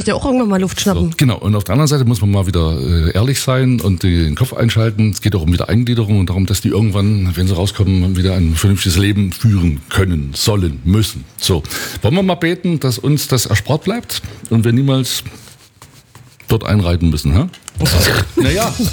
musst ja auch irgendwann mal Luft schnappen. So, genau, und auf der anderen Seite muss man mal wieder ehrlich sein und den Kopf einschalten. Es geht auch um Wiedereingliederung und darum, dass die irgendwann, wenn sie rauskommen, wieder ein vernünftiges Leben führen können, sollen, müssen. So, wollen wir mal beten, dass uns das erspart bleibt und wir niemals dort einreiten müssen, hä? Naja,